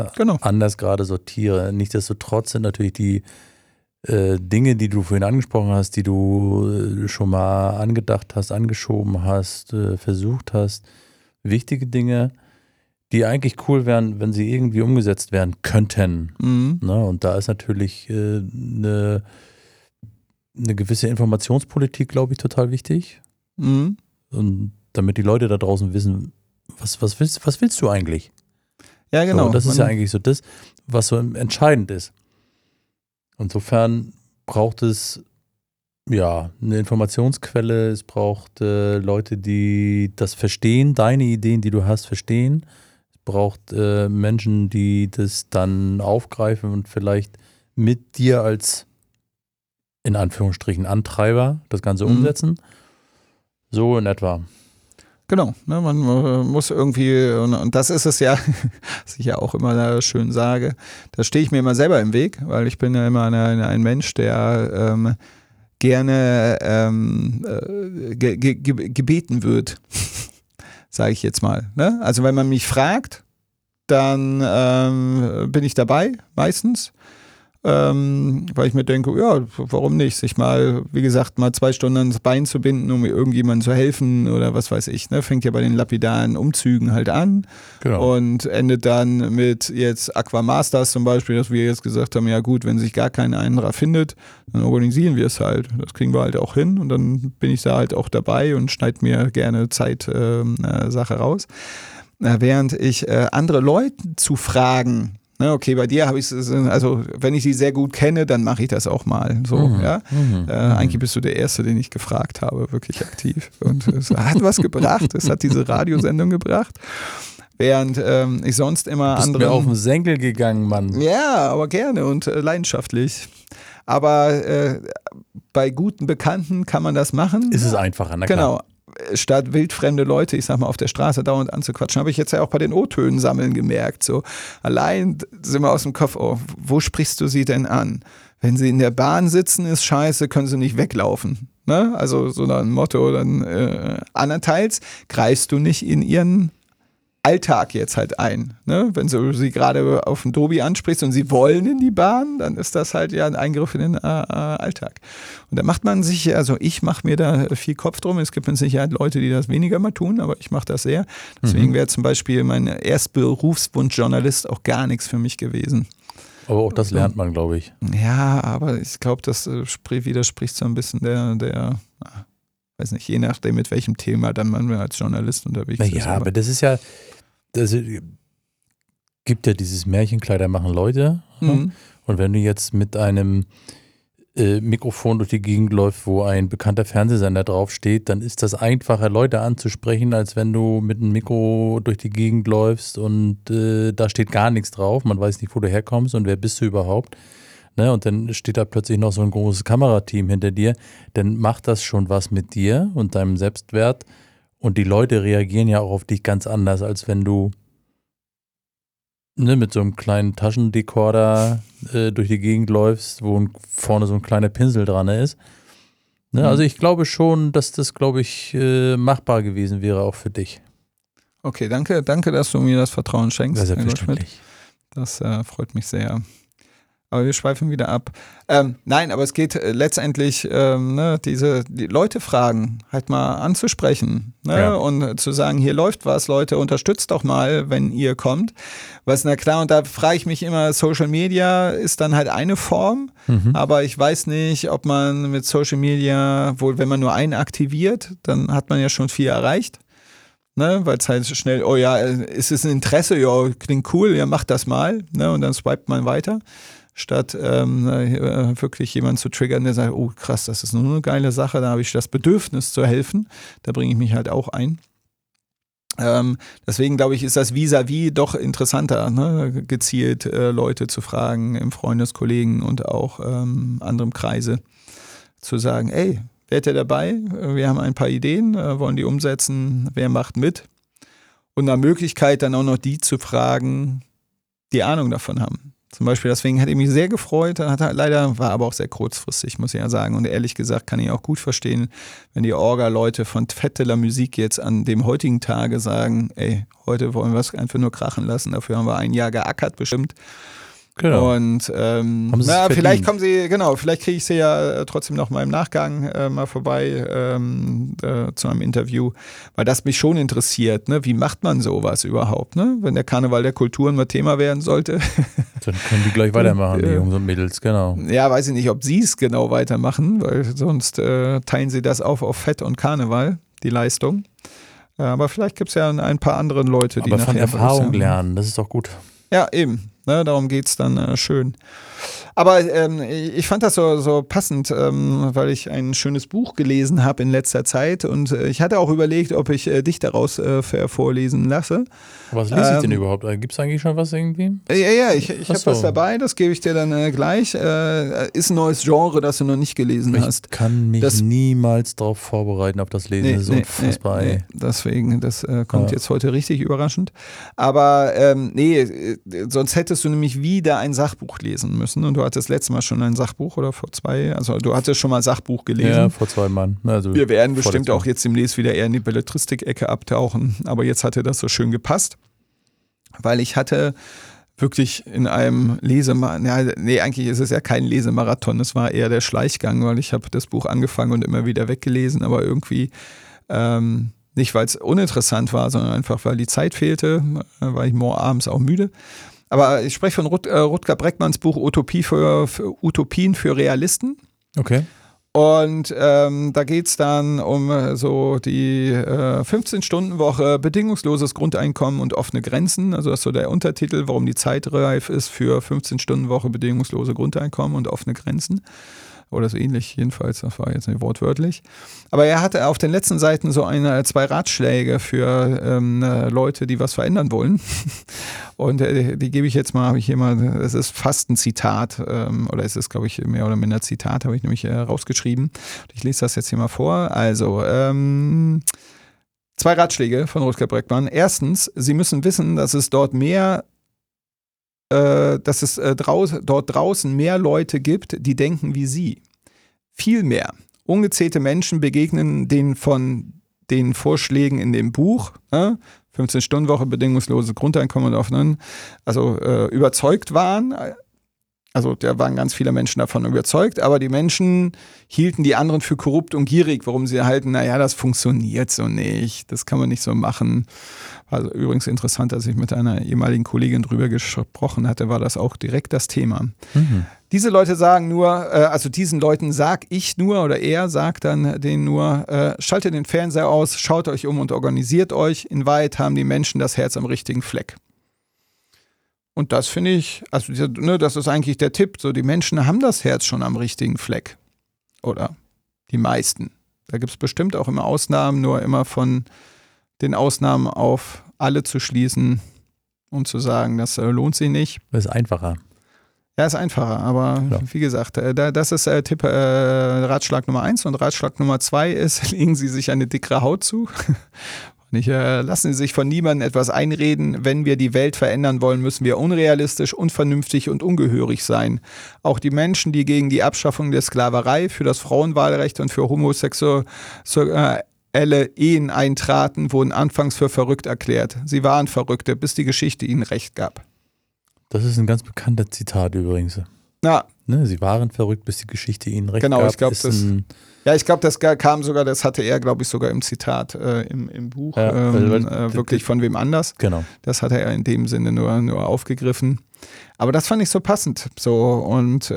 Genau. anders gerade sortiere. Nichtsdestotrotz sind natürlich die Dinge, die du vorhin angesprochen hast, die du schon mal angedacht hast, angeschoben hast, versucht hast, wichtige Dinge, die eigentlich cool wären, wenn sie irgendwie umgesetzt werden könnten. Mhm. Ne? Und da ist natürlich eine gewisse Informationspolitik, glaube ich, total wichtig. Mhm. Und damit die Leute da draußen wissen, was willst du eigentlich? Ja, genau. So, das ist ja eigentlich so das, was so entscheidend ist. Insofern braucht es ja eine Informationsquelle, es braucht Leute, die das verstehen, deine Ideen, die du hast, verstehen. Es braucht Menschen, die das dann aufgreifen und vielleicht mit dir als in Anführungsstrichen Antreiber das Ganze umsetzen. So in etwa. Genau, ne, man muss irgendwie, und das ist es ja, was ich ja auch immer schön sage, da stehe ich mir immer selber im Weg, weil ich bin ja immer ein Mensch, der gerne gebeten wird, sage ich jetzt mal. Ne? Also wenn man mich fragt, dann bin ich dabei, meistens. Weil ich mir denke, ja, warum nicht, sich mal, wie gesagt, mal 2 Stunden ans Bein zu binden, um irgendjemandem zu helfen oder was weiß ich, ne? Fängt ja bei den lapidaren Umzügen halt an und endet dann mit jetzt Aquamasters zum Beispiel, dass wir jetzt gesagt haben, ja gut, wenn sich gar kein anderer findet, dann organisieren wir es halt. Das kriegen wir halt auch hin und dann bin ich da halt auch dabei und schneide mir gerne Sache raus. Während ich andere Leute zu fragen, okay, bei dir habe ich es, also wenn ich sie sehr gut kenne, dann mache ich das auch mal so, ja. Eigentlich bist du der Erste, den ich gefragt habe, wirklich aktiv. Und es hat was gebracht, es hat diese Radiosendung gebracht. Während ich sonst immer andere. Du bist mir auf den Senkel gegangen, Mann. Ja, aber gerne und leidenschaftlich. Aber bei guten Bekannten kann man das machen. Ist es einfacher, na klar. Genau. Statt wildfremde Leute, ich sag mal, auf der Straße dauernd anzuquatschen, habe ich jetzt ja auch bei den O-Tönen sammeln gemerkt. So, allein sind wir aus dem Kopf, wo sprichst du sie denn an? Wenn sie in der Bahn sitzen, ist scheiße, können sie nicht weglaufen. Ne? Also so ein Motto. Dann andernteils greifst du nicht in ihren Alltag jetzt halt ein. Ne? Wenn du sie gerade auf den Dobi ansprichst und sie wollen in die Bahn, dann ist das halt ja ein Eingriff in den Alltag. Und da macht man sich, also ich mache mir da viel Kopf drum. Es gibt mit Sicherheit Leute, die das weniger mal tun, aber ich mache das sehr. Deswegen wäre zum Beispiel mein Erstberufswunsch Journalist auch gar nichts für mich gewesen. Aber auch das lernt man, glaube ich. Ja, aber ich glaube, das widerspricht so ein bisschen der weiß nicht, je nachdem, mit welchem Thema dann man als Journalist unterwegs ist. Ja, aber das ist ja, das gibt ja dieses Märchenkleider machen Leute. Und wenn du jetzt mit einem Mikrofon durch die Gegend läufst, wo ein bekannter Fernsehsender draufsteht, dann ist das einfacher, Leute anzusprechen, als wenn du mit einem Mikro durch die Gegend läufst und da steht gar nichts drauf. Man weiß nicht, wo du herkommst und wer bist du überhaupt. Ne, und dann steht da plötzlich noch so ein großes Kamerateam hinter dir, dann macht das schon was mit dir und deinem Selbstwert und die Leute reagieren ja auch auf dich ganz anders, als wenn du mit so einem kleinen Taschendekorder durch die Gegend läufst, wo vorne so ein kleiner Pinsel dran ist. Ne, also ich glaube schon, dass das, glaube ich, machbar gewesen wäre auch für dich. Okay, danke, dass du mir das Vertrauen schenkst. Ja, selbstverständlich. Das freut mich sehr. Aber wir schweifen wieder ab. Nein, aber es geht letztendlich, die Leute fragen, halt mal anzusprechen, ne? Ja. Und zu sagen, hier läuft was, Leute, unterstützt doch mal, wenn ihr kommt. Was, na klar, und da frage ich mich immer, Social Media ist dann halt eine Form, aber ich weiß nicht, ob man mit Social Media, wohl wenn man nur einen aktiviert, dann hat man ja schon viel erreicht. Ne, weil es halt schnell, oh ja, ist es ein Interesse, ja, klingt cool, ja, mach das mal, ne, und dann swipet man weiter, statt wirklich jemanden zu triggern, der sagt, oh krass, das ist nur eine geile Sache, da habe ich das Bedürfnis zu helfen, da bringe ich mich halt auch ein. Deswegen glaube ich, ist das vis-à-vis doch interessanter, ne, gezielt Leute zu fragen im Freundeskollegen und auch anderem Kreise, zu sagen, ey, wärt ihr dabei? Wir haben ein paar Ideen, wollen die umsetzen. Wer macht mit? Und nach Möglichkeit dann auch noch die zu fragen, die Ahnung davon haben. Zum Beispiel, deswegen hätte ich mich sehr gefreut. Leider war aber auch sehr kurzfristig, muss ich ja sagen. Und ehrlich gesagt kann ich auch gut verstehen, wenn die Orga-Leute von Fête de la Musique jetzt an dem heutigen Tage sagen, ey, heute wollen wir es einfach nur krachen lassen. Dafür haben wir ein Jahr geackert bestimmt. Genau. Und vielleicht kommen sie, vielleicht kriege ich sie ja trotzdem noch mal im Nachgang mal vorbei zu einem Interview, weil das mich schon interessiert, ne? Wie macht man sowas überhaupt, ne? Wenn der Karneval der Kulturen mal Thema werden sollte. Dann können die gleich weitermachen, die Jungs und Mädels, genau. Ja, weiß ich nicht, ob sie es genau weitermachen, weil sonst teilen sie das auf Fett und Karneval, die Leistung. Aber vielleicht gibt es ja ein paar andere Leute, die aber von Erfahrung lernen, das ist doch gut. Ja, eben. Ne, darum geht es dann schön. Aber ich fand das so passend, weil ich ein schönes Buch gelesen habe in letzter Zeit und ich hatte auch überlegt, ob ich dich daraus vorlesen lasse. Was lese ich denn überhaupt? Gibt es eigentlich schon was irgendwie? Ja, ich habe was dabei, das gebe ich dir dann gleich. Ist ein neues Genre, das du noch nicht gelesen hast. Ich kann mich niemals darauf vorbereiten, auf das Lesen. Das ist unfassbar. Nee. Deswegen, das kommt jetzt heute richtig überraschend. Aber sonst hättest du nämlich wieder ein Sachbuch lesen müssen und du hattest letztes Mal schon ein Sachbuch oder vor 2, also du hattest schon mal ein Sachbuch gelesen. Ja, vor 2 Mal. Also wir werden bestimmt auch jetzt demnächst wieder eher in die Belletristik-Ecke abtauchen, aber jetzt hatte das so schön gepasst, weil ich hatte wirklich in einem eigentlich ist es ja kein Lesemarathon, es war eher der Schleichgang, weil ich habe das Buch angefangen und immer wieder weggelesen, aber irgendwie nicht, weil es uninteressant war, sondern einfach, weil die Zeit fehlte, war ich abends auch müde. Aber ich spreche von Rutger Breckmanns Buch Utopien für Realisten. Okay. Und da geht es dann um so die 15-Stunden-Woche, bedingungsloses Grundeinkommen und offene Grenzen. Also das ist so der Untertitel, warum die Zeit reif ist für 15-Stunden-Woche, bedingungslose Grundeinkommen und offene Grenzen. Oder so ähnlich jedenfalls, das war jetzt nicht wortwörtlich. Aber er hatte auf den letzten Seiten so 2 Ratschläge für Leute, die was verändern wollen. Und die gebe ich jetzt mal, es ist fast ein Zitat, oder es ist, glaube ich, mehr oder minder Zitat, habe ich nämlich rausgeschrieben. Ich lese das jetzt hier mal vor. Also, 2 Ratschläge von Rutger Breckmann. Erstens, Sie müssen wissen, dass es dort dort draußen mehr Leute gibt, die denken wie Sie. Viel mehr. Ungezählte Menschen begegnen von den Vorschlägen in dem Buch, 15-Stunden-Woche, bedingungsloses Grundeinkommen und offenen, also überzeugt waren. Also da waren ganz viele Menschen davon überzeugt, aber die Menschen hielten die anderen für korrupt und gierig, warum sie halten, das funktioniert so nicht, das kann man nicht so machen. Also übrigens interessant, als ich mit einer ehemaligen Kollegin drüber gesprochen hatte, war das auch direkt das Thema. Mhm. Diese Leute sagen nur, diesen Leuten sag ich nur, oder er sagt dann denen nur, schaltet den Fernseher aus, schaut euch um und organisiert euch. In Wahrheit haben die Menschen das Herz am richtigen Fleck. Und das finde ich, das ist eigentlich der Tipp, so die Menschen haben das Herz schon am richtigen Fleck. Oder die meisten. Da gibt es bestimmt auch immer Ausnahmen, nur immer von den Ausnahmen auf alle zu schließen und zu sagen, das lohnt sich nicht. Das ist einfacher. Ja, ist einfacher, aber wie gesagt, das ist Ratschlag Nummer 1 und Ratschlag Nummer 2 ist, legen Sie sich eine dickere Haut zu. Lassen Sie sich von niemandem etwas einreden. Wenn wir die Welt verändern wollen, müssen wir unrealistisch, unvernünftig und ungehörig sein. Auch die Menschen, die gegen die Abschaffung der Sklaverei, für das Frauenwahlrecht und für homosexuelle Ehen eintraten, wurden anfangs für verrückt erklärt. Sie waren Verrückte, bis die Geschichte ihnen Recht gab. Das ist ein ganz bekannter Zitat übrigens. Ja. Ne, sie waren verrückt, bis die Geschichte ihnen Recht gab. Genau, ich glaube, das kam sogar, das hatte er, glaube ich, sogar im Zitat im Buch, wirklich von wem anders. Genau. Das hat er in dem Sinne nur aufgegriffen. Aber das fand ich so passend. So, und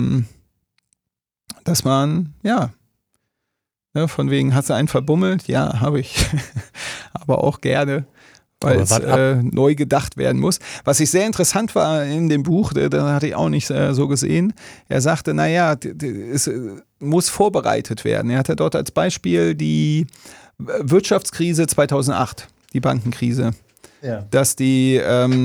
dass man, von wegen, hast du einen verbummelt? Ja, habe ich. Aber auch gerne, weil es neu gedacht werden muss. Was ich sehr interessant war in dem Buch, da hatte ich auch nicht so gesehen, er sagte, es muss vorbereitet werden. Er hatte dort als Beispiel die Wirtschaftskrise 2008, die Bankenkrise. Ja. Dass die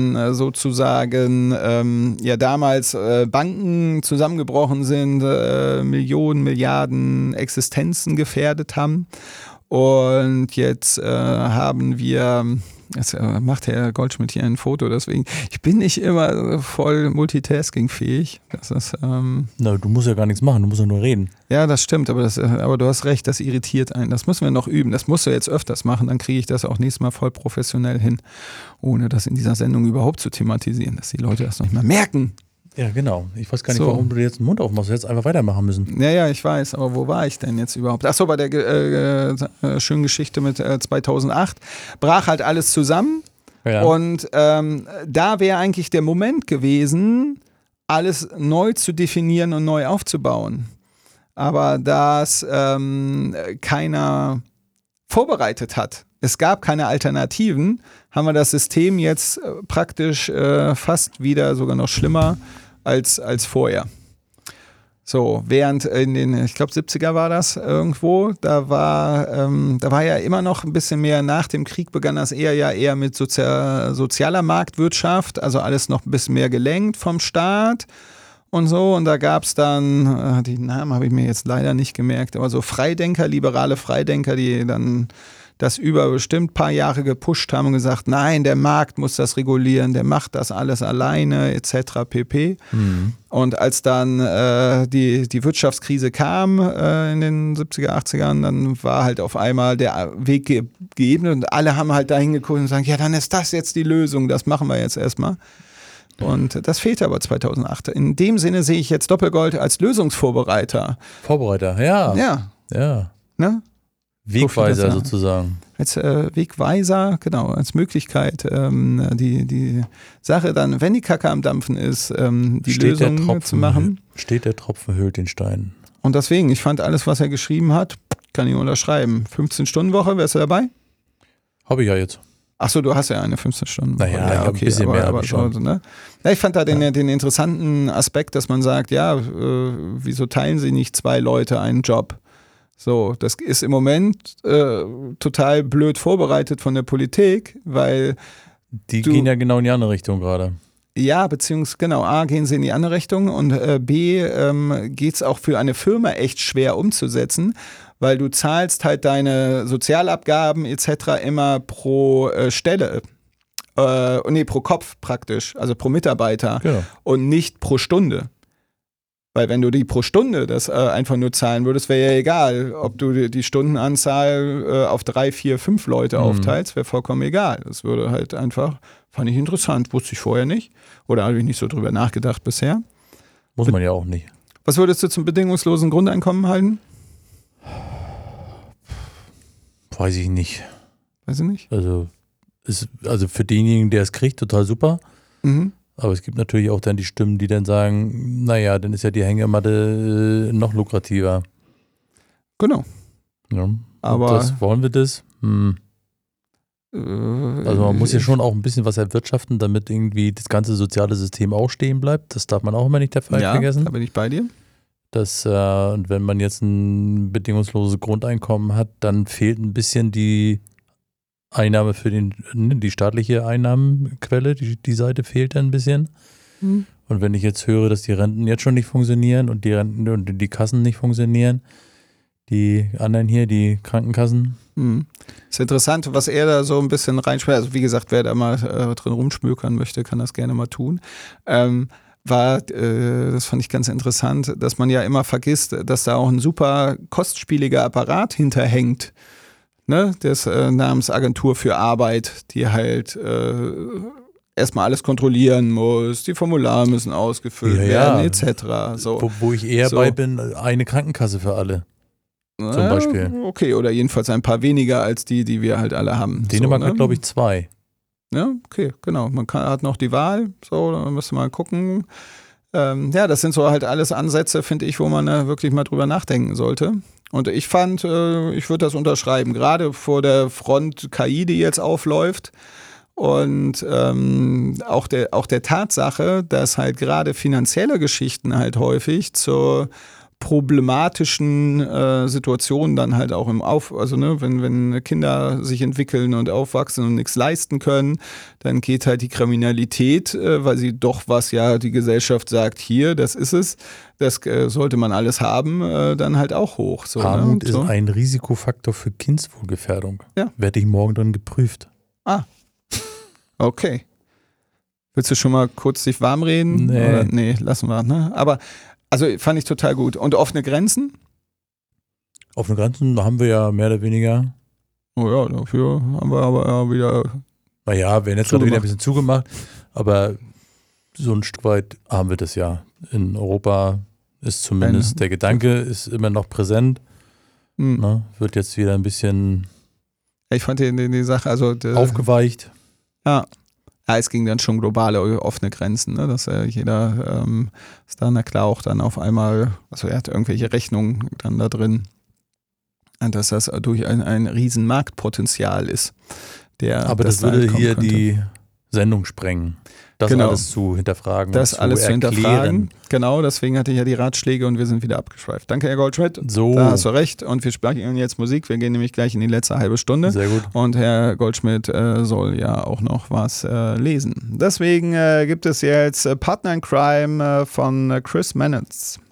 damals Banken zusammengebrochen sind, Millionen, Milliarden Existenzen gefährdet haben. Und jetzt haben wir Jetzt macht Herr Goldschmidt hier ein Foto, deswegen. Ich bin nicht immer voll multitaskingfähig. Das ist, Na, du musst ja gar nichts machen, du musst ja nur reden. ja, das stimmt, aber du hast recht, das irritiert einen. Das müssen wir noch üben. Das musst du jetzt öfters machen, dann kriege ich das auch nächstes Mal voll professionell hin, ohne das in dieser Sendung überhaupt zu thematisieren, dass die Leute das noch nicht mal merken. Ja, genau. Ich weiß gar nicht, warum du dir jetzt den Mund aufmachst. Du hättest einfach weitermachen müssen. Ja, ich weiß, aber wo war ich denn jetzt überhaupt? Achso, bei der schönen Geschichte mit 2008 brach halt alles zusammen und da wäre eigentlich der Moment gewesen, alles neu zu definieren und neu aufzubauen. Aber das keiner vorbereitet hat, es gab keine Alternativen, haben wir das System jetzt praktisch fast wieder sogar noch schlimmer als vorher. So, während in den, ich glaube 70er war das irgendwo, da war ja immer noch ein bisschen mehr, nach dem Krieg begann das eher mit sozialer Marktwirtschaft, also alles noch ein bisschen mehr gelenkt vom Staat und so. Und da gab es dann, die Namen habe ich mir jetzt leider nicht gemerkt, aber so Freidenker, liberale Freidenker, die dann das über bestimmt ein paar Jahre gepusht haben und gesagt, nein, der Markt muss das regulieren, der macht das alles alleine, etc. pp. Mhm. Und als dann die Wirtschaftskrise kam in den 70er, 80ern, dann war halt auf einmal der Weg geebnet und alle haben halt dahin geguckt und sagen, ja, dann ist das jetzt die Lösung, das machen wir jetzt erstmal. Und das fehlte aber 2008. In dem Sinne sehe ich jetzt Doppelgold als Lösungsvorbereiter. Vorbereiter, ja. Ja. Ne? Wegweiser sozusagen. Als Wegweiser, genau, als Möglichkeit, die Sache dann, wenn die Kacke am Dampfen ist, die Lösung zu machen. Steht der Tropfen, höhlt den Stein. Und deswegen, ich fand alles, was er geschrieben hat, kann ich unterschreiben. 15-Stunden-Woche, wärst du dabei? Habe ich ja jetzt. Achso, du hast ja eine 15-Stunden-Woche. Naja, ja, okay, ein bisschen mehr aber schon. So, ne? Ja, ich fand da den interessanten Aspekt, dass man sagt, ja, wieso teilen sie nicht 2 Leute einen Job? So, das ist im Moment total blöd vorbereitet von der Politik, weil die gehen ja genau in die andere Richtung gerade. Ja, beziehungsweise genau, A, gehen sie in die andere Richtung und B, geht es auch für eine Firma echt schwer umzusetzen, weil du zahlst halt deine Sozialabgaben etc. immer pro Stelle. Pro Kopf praktisch, also pro Mitarbeiter, genau. Und nicht pro Stunde. Weil wenn du die pro Stunde das einfach nur zahlen würdest, wäre ja egal, ob du die Stundenanzahl auf 3, 4, 5 Leute aufteilst, wäre vollkommen egal. Das würde halt einfach, fand ich interessant, wusste ich vorher nicht oder habe ich nicht so drüber nachgedacht bisher. Muss man ja auch nicht. Was würdest du zum bedingungslosen Grundeinkommen halten? Weiß ich nicht. Weiß ich nicht? Also für denjenigen, der es kriegt, total super. Mhm. Aber es gibt natürlich auch dann die Stimmen, die dann sagen, naja, dann ist ja die Hängematte noch lukrativer. Genau. Ja, aber wollen wir das? Also man muss ja schon auch ein bisschen was erwirtschaften, damit irgendwie das ganze soziale System auch stehen bleibt. Das darf man auch immer nicht der Fall vergessen. Ja, da bin ich bei dir. Und wenn man jetzt ein bedingungsloses Grundeinkommen hat, dann fehlt ein bisschen die Einnahme für die staatliche Einnahmenquelle, die Seite fehlt dann ein bisschen. Mhm. Und wenn ich jetzt höre, dass die Renten jetzt schon nicht funktionieren und die Renten und die Kassen nicht funktionieren, die anderen hier, die Krankenkassen. Mhm. Das ist interessant, was er da so ein bisschen reinschmeißt. Also wie gesagt, wer da mal drin rumschmökern möchte, kann das gerne mal tun. Das fand ich ganz interessant, dass man ja immer vergisst, dass da auch ein super kostspieliger Apparat hinterhängt. Ne, das namens Agentur für Arbeit, die halt erstmal alles kontrollieren muss, die Formulare müssen ausgefüllt werden, etc. So. Wo ich eher bei bin, eine Krankenkasse für alle. Zum Beispiel. Okay, oder jedenfalls ein paar weniger als die wir halt alle haben. Dänemark hat, glaube ich, 2. Ja, okay, genau. Man hat noch die Wahl, so, da müsste man gucken. Das sind so halt alles Ansätze, finde ich, wo man wirklich mal drüber nachdenken sollte. Und ich fand, ich würde das unterschreiben, gerade vor der Front KI, die jetzt aufläuft und auch der Tatsache, dass halt gerade finanzielle Geschichten halt häufig zur problematischen Situationen dann halt auch wenn Kinder sich entwickeln und aufwachsen und nichts leisten können, dann geht halt die Kriminalität, weil sie doch was ja die Gesellschaft sagt, hier, das ist es, das sollte man alles haben, dann halt auch hoch. So, Armut ist ein Risikofaktor für Kindswohlgefährdung. Ja. Werde ich morgen dann geprüft. Ah, Okay. Willst du schon mal kurz dich warm reden? Nee. Oder? Nee, lassen wir. Ne? Aber, also fand ich total gut. Und offene Grenzen? Offene Grenzen haben wir ja mehr oder weniger. Oh ja, dafür haben wir aber ja wieder. Naja, wir haben jetzt gerade wieder ein bisschen zugemacht, aber so ein Stück weit haben wir das ja. In Europa ist zumindest der Gedanke ist immer noch präsent. Ne? Wird jetzt wieder ein bisschen ich fand die Sache, also aufgeweicht. Ja, es ging dann schon globale offene Grenzen, ne? Dass jeder ist dann, na klar, auch dann auf einmal, also er hat irgendwelche Rechnungen dann da drin, und dass das durch ein riesen Marktpotenzial ist. Aber das würde hier die Sendung sprengen. Das alles zu hinterfragen. Das alles zu hinterfragen. Genau, deswegen hatte ich ja die Ratschläge und wir sind wieder abgeschweift. Danke, Herr Goldschmidt. So. Da hast du recht. Und wir spielen jetzt Musik. Wir gehen nämlich gleich in die letzte halbe Stunde. Sehr gut. Und Herr Goldschmidt soll ja auch noch was lesen. Deswegen gibt es jetzt Partner in Crime von Chris Manitz.